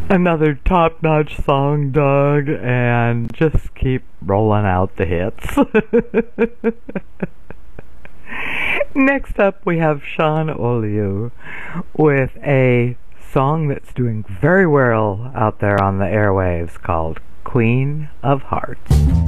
Another top-notch song, Doug, and just keep rolling out the hits. Next up, we have Sean Oliu with a song that's doing very well out there on the airwaves called Queen of Hearts.